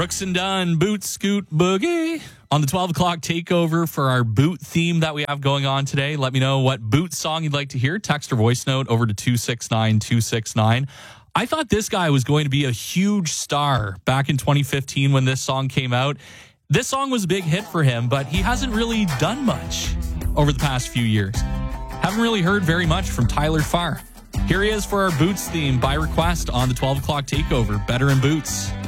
Brooks and Dunn, Boot Scoot Boogie on the 12 o'clock takeover for our boot theme that we have going on today. Let me know what boot song you'd like to hear. Text or voice note over to 269-269. I thought this guy was going to be a huge star back in 2015 when this song came out. This song was a big hit for him, but he hasn't really done much over the past few years. Haven't really heard very much from Tyler Farr. Here he is for our Boots theme by request on the 12 o'clock takeover. Better in Boots.